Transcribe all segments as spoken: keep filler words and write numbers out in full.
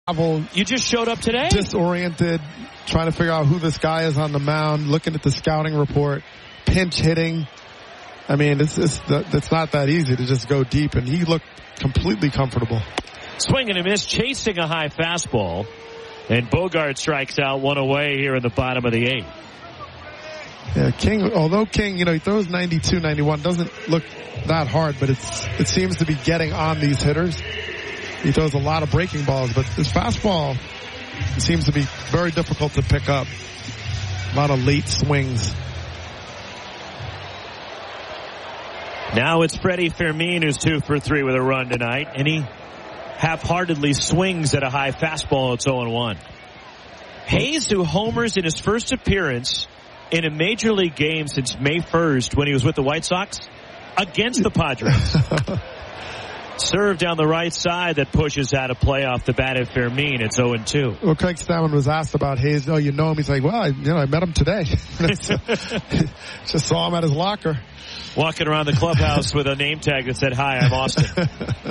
You just showed up today? Disoriented, trying to figure out who this guy is on the mound, looking at the scouting report, pinch hitting. I mean, it's, it's, it's not that easy to just go deep, and he looked completely comfortable. Swing and a miss, chasing a high fastball. And Bogart strikes out one away here in the bottom of the eighth. Yeah, King, although King, you know, he throws ninety-two, ninety-one, doesn't look that hard, but it's it seems to be getting on these hitters. He throws a lot of breaking balls, but his fastball seems to be very difficult to pick up. A lot of late swings. Now it's Freddie Fermin who's two for three with a run tonight, and he half-heartedly swings at a high fastball. It's oh and one. Hayes, who homers in his first appearance in a Major League game since May first when he was with the White Sox against the Padres. Serve down the right side that pushes out of play off the bat at Fermin. It's oh and two. Well, Craig Stammen was asked about Hayes. Oh, you know him? He's like, well, I, you know, I met him today. Just saw him at his locker. Walking around the clubhouse with a name tag that said, hi, I'm Austin.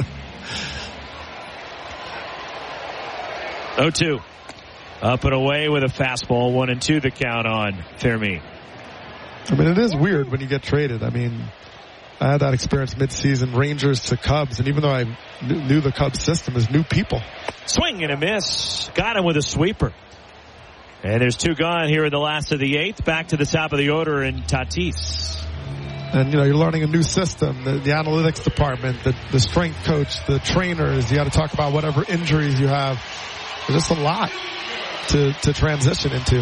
oh two. Up and away with a fastball. One and two the count on Fermin. I mean, it is weird when you get traded. I mean, I had that experience midseason, Rangers to Cubs, and even though I knew the Cubs system, as new people. Swing and a miss. Got him with a sweeper. And there's two gone here in the last of the eighth. Back to the top of the order in Tatis. And, you know, you're learning a new system, the, the analytics department, the, the strength coach, the trainers. You got to talk about whatever injuries you have. There's just a lot to, to transition into.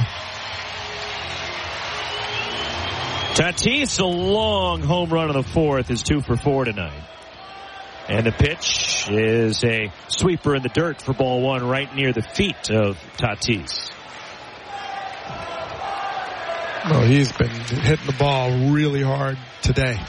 Tatis, a long home run in the fourth, is two for four tonight. And the pitch is a sweeper in the dirt for ball one right near the feet of Tatis. Oh, he's been hitting the ball really hard today.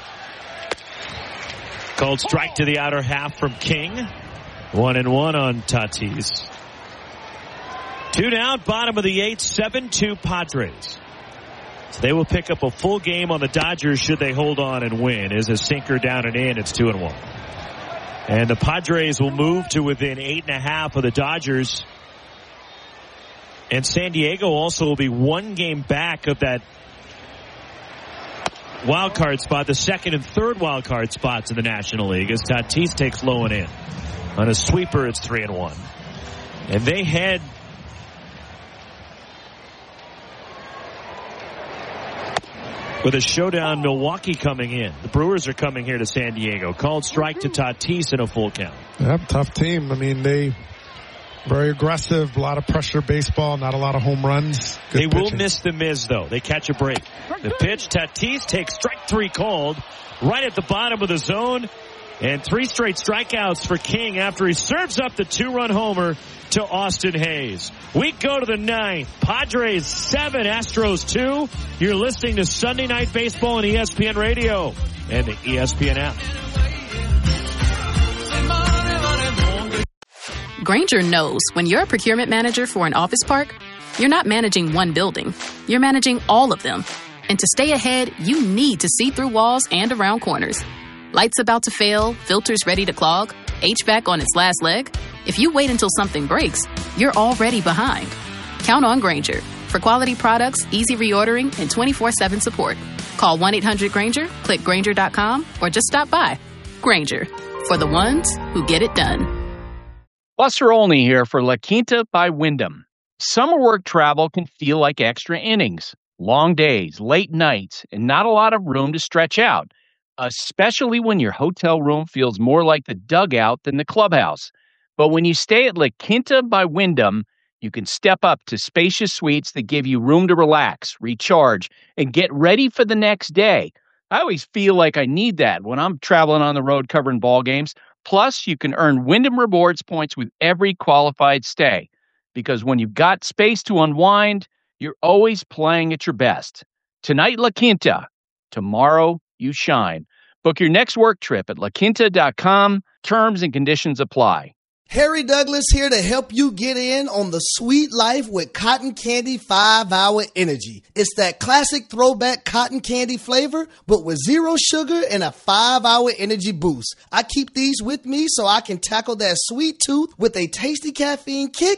Called strike to the outer half from King. One and one on Tatis. Two down, bottom of the eighth, seven two Padres. So they will pick up a full game on the Dodgers should they hold on and win. Is a sinker down and in. It's two and one. And the Padres will move to within eight and a half of the Dodgers. And San Diego also will be one game back of that wild card spot, the second and third wild card spots in the National League, as Tatis takes low and in. On a sweeper, it's three and one. And they head with a showdown, Milwaukee coming in. The Brewers are coming here to San Diego. Called strike to Tatis in a full count. Yep, tough team. I mean, they very aggressive, a lot of pressure baseball, not a lot of home runs. Good they pitching. will miss the Miz, though. They catch a break. The pitch, Tatis takes strike three called right at the bottom of the zone. And three straight strikeouts for King after he serves up the two-run homer to Austin Hayes. We go to the ninth. Padres seven, Astros two. You're listening to Sunday Night Baseball on E S P N Radio and the E S P N app. Grainger knows when you're a procurement manager for an office park, you're not managing one building. You're managing all of them. And to stay ahead, you need to see through walls and around corners. Lights about to fail, filters ready to clog, H V A C on its last leg. If you wait until something breaks, you're already behind. Count on Grainger for quality products, easy reordering, and twenty-four seven support. Call one eight hundred Grainger, click Grainger dot com, or just stop by. Grainger, for the ones who get it done. Buster Olney here for La Quinta by Wyndham. Summer work travel can feel like extra innings. Long days, late nights, and not a lot of room to stretch out, especially when your hotel room feels more like the dugout than the clubhouse. But when you stay at La Quinta by Wyndham, you can step up to spacious suites that give you room to relax, recharge, and get ready for the next day. I always feel like I need that when I'm traveling on the road covering ball games. Plus, you can earn Wyndham Rewards points with every qualified stay. Because when you've got space to unwind, you're always playing at your best. Tonight, La Quinta. Tomorrow, you shine. Book your next work trip at la quinta dot com. Terms and conditions apply. Harry Douglas here to help you get in on the sweet life with Cotton Candy five hour Energy. It's that classic throwback cotton candy flavor, but with zero sugar and a five hour energy boost. I keep these with me so I can tackle that sweet tooth with a tasty caffeine kick